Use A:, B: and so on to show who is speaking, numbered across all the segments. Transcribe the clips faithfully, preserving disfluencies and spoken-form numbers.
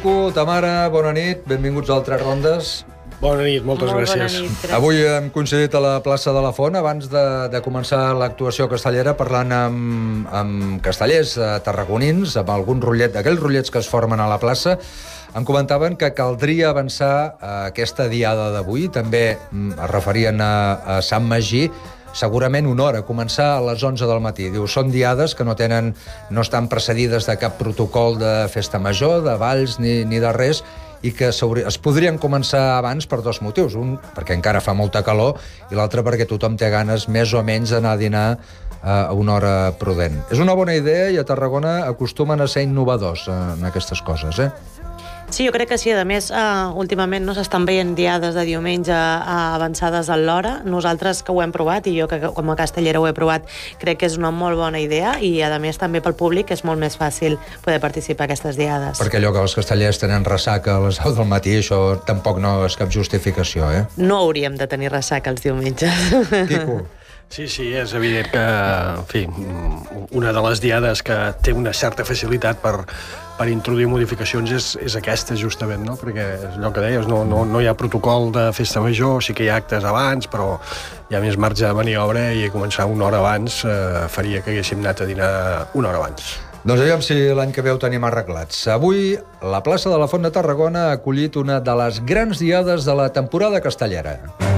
A: Tamara, bona nit, benvinguts a Tres Rondes.
B: Bona nit, moltes
C: Molt
B: gràcies.
C: bona nit, gràcies.
A: Avui hem coincidit a la plaça de la Font abans de, de començar l'actuació castellera parlant amb, amb castellers eh, tarragonins, amb algun rotllet, aquells rotllets que es formen a la plaça. Em comentaven que caldria avançar a aquesta diada d'avui. També mm, es referien a, a Sant Magí, segurament una hora, començar a les onze del matí. Diu, són diades que no tenen, no estan precedides de cap protocol de festa major, de balls ni, ni de res, i que es podrien començar abans per dos motius. Un, perquè encara fa molta calor, i l'altre perquè tothom té ganes més o menys d'anar a dinar a una hora prudent. És una bona idea i a Tarragona acostumen a ser innovadors en aquestes coses, eh?
C: Sí, jo crec que sí. A més, uh, últimament no s'estan veient diades de diumenge uh, avançades a l'hora. Nosaltres que ho hem provat, i jo que com a castellera ho he provat, crec que és una molt bona idea, i a més també pel públic és molt més fàcil poder participar a aquestes diades.
A: Perquè allò que els castellers tenen ressaca a les deu del matí, això tampoc no és cap justificació, eh?
C: No hauríem de tenir ressaca els diumenges.
A: Quico.
B: Sí, sí, és evident que, en fi, una de les diades que té una certa facilitat per, per introduir modificacions és, és aquesta, justament, no? Perquè és allò que deies, no, no, no hi ha protocol de festa major, sí que hi ha actes abans, però hi ha més marge de maniobra i començar una hora abans eh, faria que haguéssim anat a dinar una hora abans.
A: Doncs aviam si l'any que ve ho tenim arreglats. Avui, la plaça de la Font de Tarragona ha acollit una de les grans diades de la temporada castellera.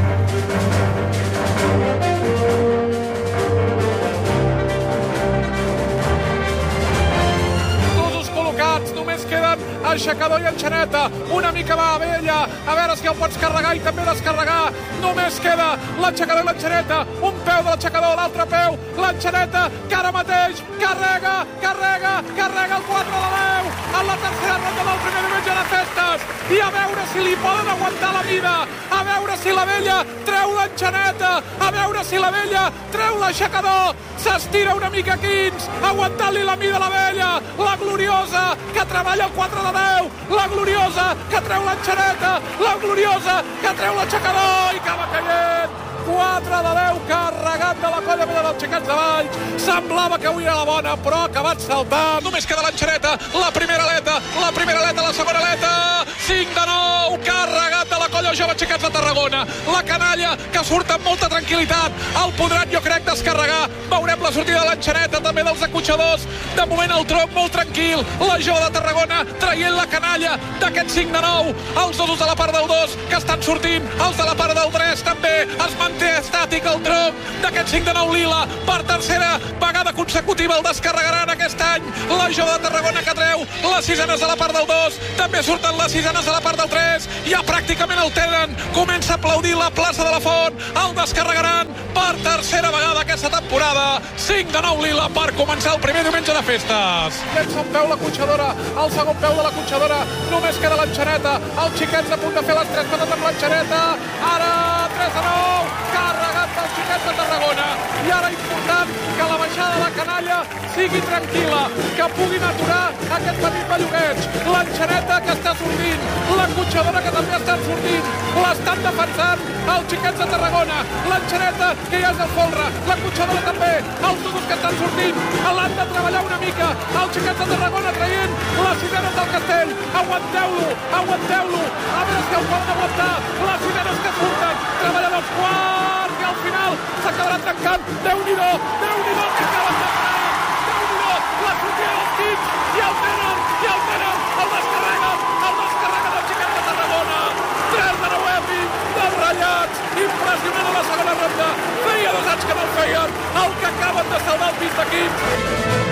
D: Aixecador i enxaneta, una mica va Abella, a veure si el pots carregar i també descarregar. Només queda l'aixecador i l'enxaneta, un peu de l'aixecador, l'altre peu, l'enxaneta, que ara mateix carrega, carrega, carrega el quatre de deu, en la tercera ronda del primer diumenge de festes, i a veure si li poden aguantar la mida, a veure si la vella treu l'enxaneta, a veure si la vella treu l'aixecador, s'estira una mica Quins, aguantant-li la mida a la vella, la gloriosa, que treballa el quatre de deu, la gloriosa que treu l'enxaneta, la gloriosa que treu l'aixecador i acaba caient. quatre de deu carregat de la colla vella dels xiquets de Valls. Semblava que avui era la bona, però ha acabat saltant. Només queda l'enxaneta, la primera aleta, la primera aleta, la segona aleta. cinc de nou, carregat de la colla jove xiquets de Tarragona. La canalla que surt amb molta tranquil·litat. El podran, jo crec, descarregar. Veurem la sortida de l'enxaneta, també dels acotxadors. De moment el tronc molt tranquil. La jove de Tarragona traient la canalla d'aquest cinc de nou. Els dosos de la part del dos que estan sortint. Els de la part del tres també es manté estàtic el tronc d'aquest cinc de nou lila. Per tercera vegada consecutiva el descarregaran aquest any la jove de Tarragona que treu les sisenes de la part del dos. També surten les sisenes de la part del tres. Ja pràcticament el tenen. Comença a aplaudir la plaça de la Font. El descarregaran per tercera vegada aquesta temporada. cinc de nou lila per començar el primer diumenge de festes. Llença un peu la cotxadora, el segon peu de la cotxadora. Només queda l'enxaneta. Els xiquets a punt de fer les tres pates amb l'enxaneta. Ara tres de nou, carregat dels xiquets de Tarragona. I ara important que la baixada de la canalla sigui tranquil·la, que puguin aturar aquest petit bellugueig. L'enxaneta que està sortint, la cotxadora que també està sortint, l'estan defensant els xiquets de Tarragona. L'enxaneta que ja és el folre, la cotxadora també, els dosos que estan sortint, l'han de treballar una mica, els xiquets de Tarragona traient les sirenes del castell. Aguanteu-lo, aguanteu-lo, a veure si el poden aguantar, les sirenes que surten, treballant els quarts, i al final s'acabarà tancant. Déu-n'hi-do, Déu-n'hi-do que acaben tancant, Déu-n'hi-do, la sortida dels Quins, i el tenen, i el tenen, el descarreguen, el descarreguen els xiquets de Tarragona. tres de nou èpic, dels Ratllats, impressionant a la segona ronda, feia dos anys que no el feien, el que acaben de salvar el pis de Quins.